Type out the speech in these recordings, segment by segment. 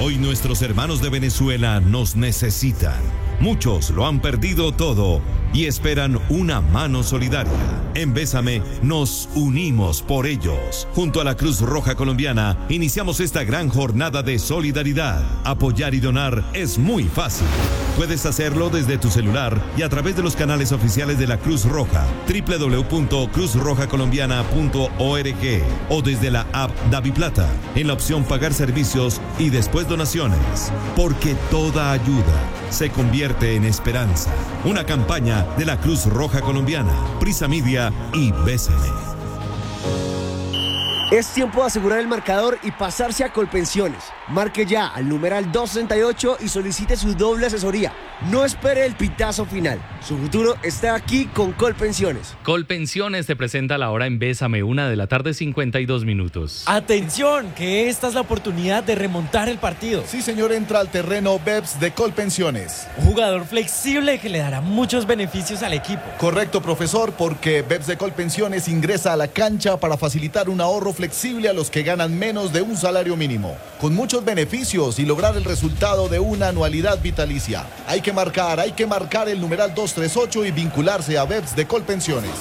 Hoy nuestros hermanos de Venezuela nos necesitan. Muchos lo han perdido todo y esperan una mano solidaria. En Bésame nos unimos por ellos. Junto a la Cruz Roja Colombiana iniciamos esta gran jornada de solidaridad. Apoyar y donar es muy fácil. Puedes hacerlo desde tu celular y a través de los canales oficiales de la Cruz Roja, www.cruzrojacolombiana.org o desde la app DaviPlata, en la opción Pagar servicios y después donaciones. Porque toda ayuda se convierte en esperanza. Una campaña de la Cruz Roja Colombiana, Prisa Media y Bésame. Es tiempo de asegurar el marcador y pasarse a Colpensiones. Marque ya al numeral 238 y solicite su doble asesoría. No espere el pitazo final. Su futuro está aquí con Colpensiones. Colpensiones te presenta la hora en Bésame, 1:52 p.m. ¡Atención! Que esta es la oportunidad de remontar el partido. Sí, señor, entra al terreno BEPS de Colpensiones. Un jugador flexible que le dará muchos beneficios al equipo. Correcto, profesor, porque BEPS de Colpensiones ingresa a la cancha para facilitar un ahorro flexible a los que ganan menos de un salario mínimo, con muchos beneficios y lograr el resultado de una anualidad vitalicia. Hay que marcar el numeral 238 y vincularse a BEPS de Colpensiones.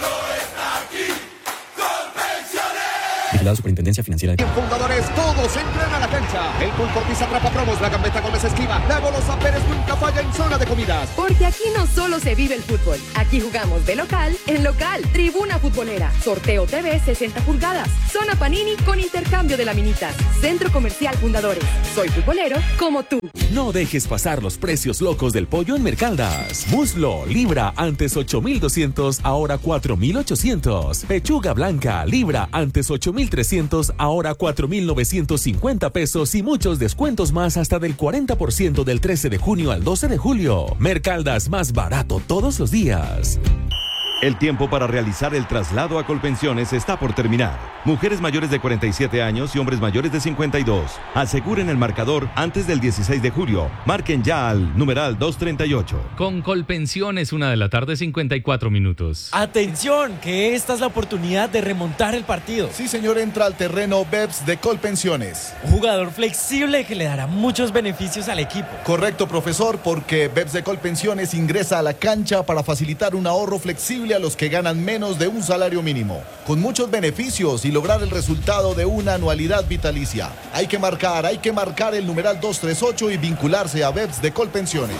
La Superintendencia Financiera de... Fundadores, todos entran a la cancha. El Pulportis atrapa promos, la Gambetta Gómez esquiva. La Golosa Pérez nunca falla en zona de comidas. Porque aquí no solo se vive el fútbol, aquí jugamos de local en local. Tribuna Futbolera, Sorteo TV 60 pulgadas, Zona Panini con intercambio de laminitas. Centro Comercial Fundadores, soy futbolero como tú. No dejes pasar los precios locos del pollo en Mercaldas. Muslo, libra, antes 8.200, ahora 4.800. Pechuga blanca, libra, antes 8.300, ahora 4.950 pesos y muchos descuentos más hasta del 40% del 13 de junio al 12 de julio. Mercaldas, más barato todos los días. El tiempo para realizar el traslado a Colpensiones está por terminar. Mujeres mayores de 47 años y hombres mayores de 52. Aseguren el marcador antes del 16 de julio. Marquen ya al numeral 238. Con Colpensiones, 1:54 p.m. ¡Atención! Que esta es la oportunidad de remontar el partido. Sí, señor, entra al terreno BEPS de Colpensiones. Un jugador flexible que le dará muchos beneficios al equipo. Correcto, profesor, porque BEPS de Colpensiones ingresa a la cancha para facilitar un ahorro flexible a los que ganan menos de un salario mínimo, con muchos beneficios y lograr el resultado de una anualidad vitalicia. Hay que marcar el numeral 238 y vincularse a BEPS de Colpensiones.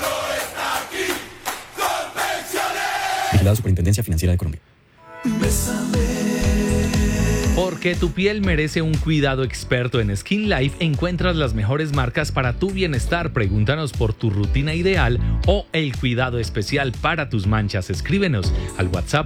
La Superintendencia Financiera de Colombia. Porque tu piel merece un cuidado experto. En Skin Life encuentras las mejores marcas para tu bienestar. Pregúntanos por tu rutina ideal o el cuidado especial para tus manchas. Escríbenos al WhatsApp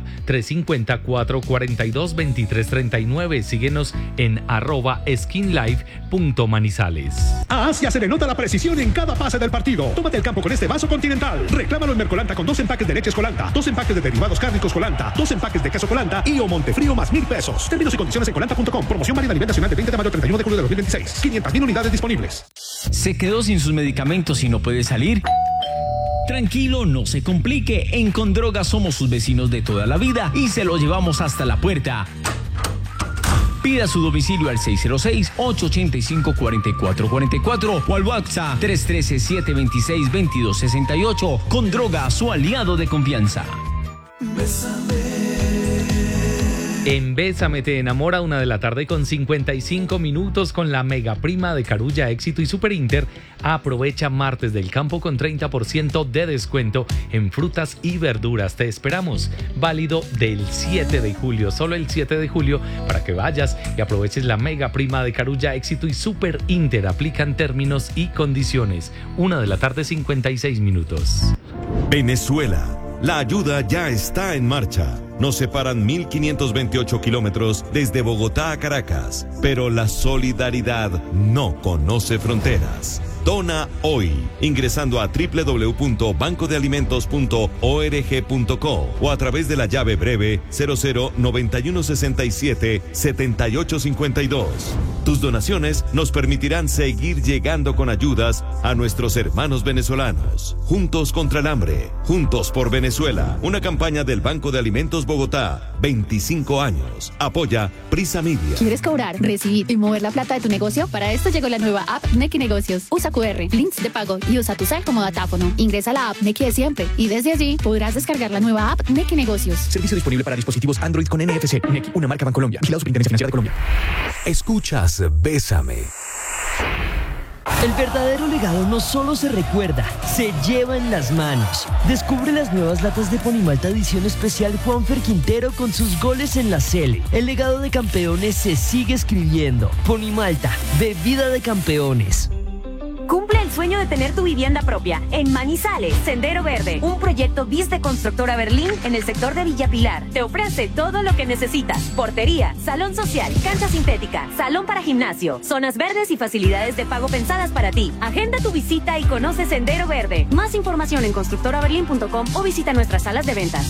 354-442-2339. Síguenos en @skinlife.manizales. A Asia se le nota la precisión en cada pase del partido. Tómate el campo con este vaso Continental. Reclámalo en Mercolanta con 2 empaques de leches Colanta, 2 empaques de derivados cárnicos Colanta, 2 empaques de queso Colanta y o Montefrío más 1.000 pesos. Términos y condiciones en colanta.com. Promoción válida a nivel nacional de 20 de mayo al 31 de julio de 2026. 500.000 unidades disponibles. ¿Se quedó sin sus medicamentos y no puede salir? Tranquilo, no se complique. En Condroga somos sus vecinos de toda la vida y se lo llevamos hasta la puerta. Pida su domicilio al 606-885-4444 o al WhatsApp 313-726-2268. Condroga, su aliado de confianza. En Bésame te enamora, 1:55 p.m. con la mega prima de Carulla, Éxito y Super Inter. Aprovecha martes del campo con 30% de descuento en frutas y verduras. Te esperamos. Válido del 7 de julio, solo el 7 de julio, para que vayas y aproveches la mega prima de Carulla, Éxito y Super Inter. Aplican términos y condiciones. 1:56 p.m. Venezuela. La ayuda ya está en marcha. Nos separan 1.528 kilómetros desde Bogotá a Caracas, pero la solidaridad no conoce fronteras. Dona hoy, ingresando a www.bancodealimentos.org.co o a través de la llave breve 0091677852. Tus donaciones nos permitirán seguir llegando con ayudas a nuestros hermanos venezolanos. Juntos contra el hambre, juntos por Venezuela. Una campaña del Banco de Alimentos Bogotá. 25 años. Apoya Prisa Media. ¿Quieres cobrar, recibir y mover la plata de tu negocio? Para esto llegó la nueva app Nequi Negocios. Usa QR, links de pago y usa tu cel como datáfono. Ingresa a la app Nequi de siempre y desde allí podrás descargar la nueva app Nequi Negocios. Servicio disponible para dispositivos Android con NFC. Nequi, una marca Bancolombia. Vigilado Superintendencia Financiera de Colombia. Escuchas Bésame. El verdadero legado no solo se recuerda, se lleva en las manos. Descubre las nuevas latas de Ponimalta edición especial Juanfer Quintero con sus goles en la Sele. El legado de campeones se sigue escribiendo. Ponimalta, bebida de campeones. Cumple el sueño de tener tu vivienda propia. En Manizales, Sendero Verde, un proyecto BIS de Constructora Berlín en el sector de Villa Pilar. Te ofrece todo lo que necesitas. Portería, salón social, cancha sintética, salón para gimnasio, zonas verdes y facilidades de pago pensadas para ti. Agenda tu visita y conoce Sendero Verde. Más información en constructoraberlin.com o visita nuestras salas de ventas.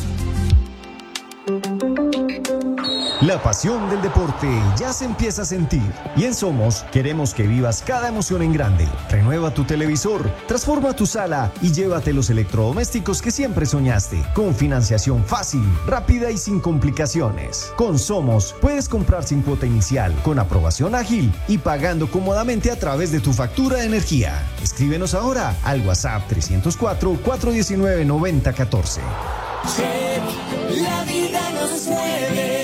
La pasión del deporte ya se empieza a sentir y en Somos queremos que vivas cada emoción en grande. Renueva tu televisor, transforma tu sala y llévate los electrodomésticos que siempre soñaste. Con financiación fácil, rápida y sin complicaciones. Con Somos puedes comprar sin cuota inicial, con aprobación ágil y pagando cómodamente a través de tu factura de energía. Escríbenos ahora al WhatsApp 304-419-9014. La vida nos mueve.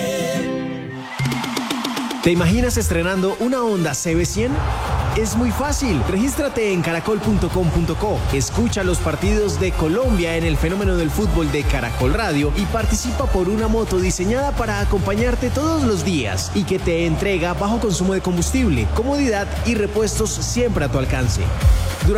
¿Te imaginas estrenando una Honda CB100? Es muy fácil. Regístrate en caracol.com.co. Escucha los partidos de Colombia en el fenómeno del fútbol de Caracol Radio y participa por una moto diseñada para acompañarte todos los días y que te entrega bajo consumo de combustible, comodidad y repuestos siempre a tu alcance.